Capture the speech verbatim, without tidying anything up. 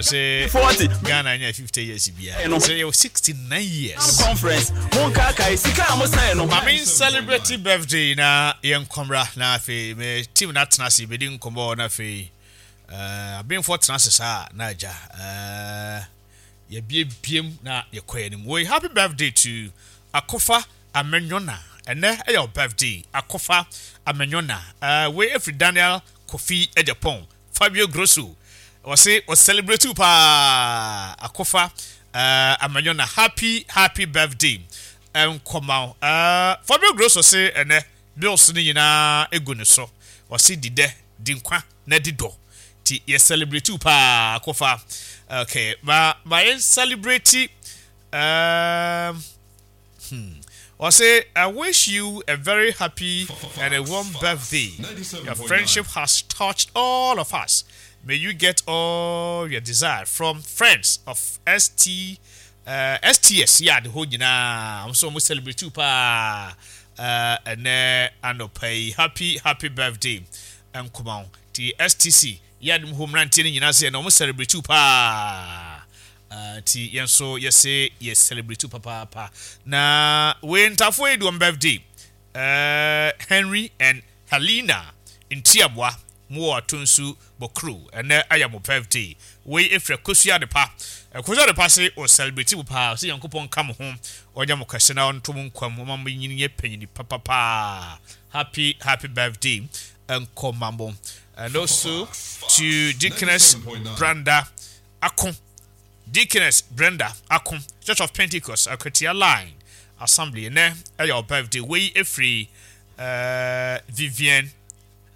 I say forty. Ghana near fifty years bia. So you sixty-nine years. Conference. Monka kai sika amosa no. I mean celebrity birthday na yen komra na fe me team na tenase be din kombo na fe. Uh abin for tenase sa na aja. Uh ye bie biem na ye kwanim. We happy birthday to Akofa Amenyona. And then your birthday Akofa Amenyona. Uh we every Daniel Kofi Ejapon. Fabio Grosso. Was say was celebrate pa Akofa uh Amenyona. Happy happy birthday. Um come out. Uh Fabio Grosso say and eh bills ni na egu ne so. Was say dide dinkwa na dido. Ti ye celebrate pa Akofa. Okay, ma my celebrate um hmm I say, I wish you a very happy and a warm birthday. Your friendship has touched all of us. May you get all your desire from friends of S T, uh, S T S. Yeah, the whole you know, I'm so much celebrate too, pa. Uh, and uh, and pay happy happy birthday. And come on, the S T C. Yeah, the home ranting you know say no more celebrate too, pa. Uh, ti yen so yes say yes celebrate papa papa na we ntafo edu on birthday uh Henry and Helena in Tiabwa mo atonsu bokru and ayamo birthday we efre kosua de pa kosua de pa say o celebrate papa say yankopon kam ho onya mo kwese na onto mo nkwam mo mam yin ye panyini papa pa happy happy birthday and komambo and also to Deaconess Branda Akon Deaconess Brenda Akum, Church of Pentecost, Akotia Line, Assembly, ne, your birthday, way every uh, Vivian